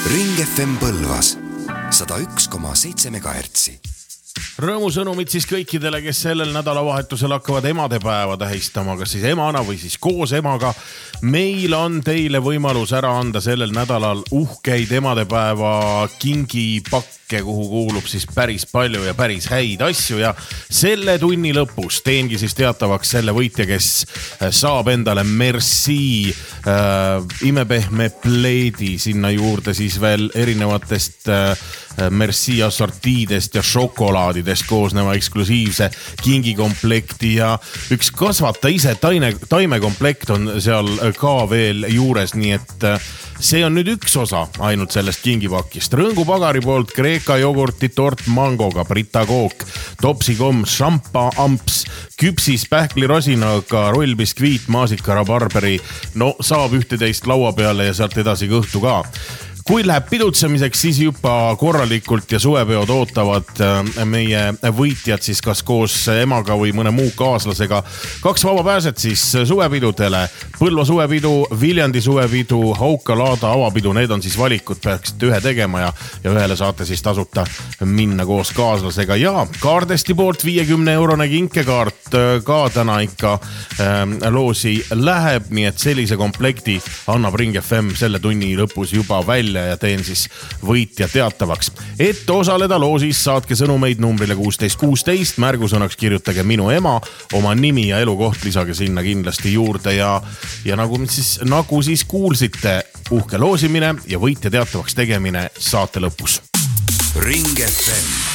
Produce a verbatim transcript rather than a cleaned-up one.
Ring F M Põlvas sada üks koma seitse megahertsi. Rõõmusõnumid siis kõikidele, kes sellel nädalavahetusel hakkavad emadepäeva tähistama, kas siis emana või siis koos emaga. Meil on teile võimalus ära anda sellel nädalal uhkeid emadepäeva kingipakke, kuhu kuulub siis päris palju ja päris häid asju. Ja selle tunni lõpus teengi siis teatavaks selle võitja, kes saab endale Merci äh, imepehme pleedi, sinna juurde siis veel erinevatest äh, Merci assortiidest ja šokolaadidest koosneva eksklusiivse kingikomplekti ja üks kasvata ise taine, taimekomplekt on seal ka veel juures, nii et see on nüüd üks osa ainult sellest kingipakist. Rõngupagari poolt Kreeka jogurti tort mangoga, Brita kook, topsikom, šampa amps, küpsis pähklirosinaga, rollbiskviit, maasika, rabarberi. No saab ühteteist laua peale ja sealt edasi kõhtu ka. Kui läheb pidutsemiseks, siis juba korralikult ja suvepeod ootavad meie võitjad siis kas koos emaga või mõne muu kaaslasega. Kaks vaba pääset siis suvepidudele. Põlva suvepidu, Viljandi suvepidu, Hauka-Laada avapidu, need on siis valikud, peaksite ühe tegema ja, ja ühele saate siis tasuta minna koos kaaslasega. Ja Kaardesti poolt viiekümne eurone kinkekaart ka täna ikka ähm, loosi läheb, nii et sellise komplekti annab Ring F M selle tunni lõpus juba välja ja teen siis võitja teatavaks. Et osaleda loosis, saatke sõnumeid numbrile kuusteist kuusteist, märgusõnaks kirjutage minu ema, oma nimi ja elukoht lisage sinna kindlasti juurde ja, ja nagu siis, nagu siis kuulsite, uhke loosimine ja võitja teatavaks tegemine saate lõpus. Ring F M